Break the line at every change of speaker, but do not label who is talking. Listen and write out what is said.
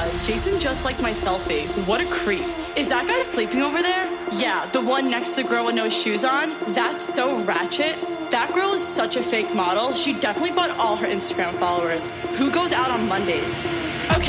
pause. Jason just liked my selfie. What a creep. Is that guy sleeping over there? Yeah, the one next to the girl with no shoes on. That's so ratchet. That girl is such a fake model. She definitely bought all her Instagram followers. Who goes out on Mondays?